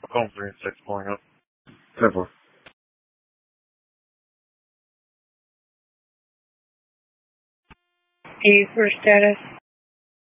Phone 3 and 6 pulling up. 10-4. For status.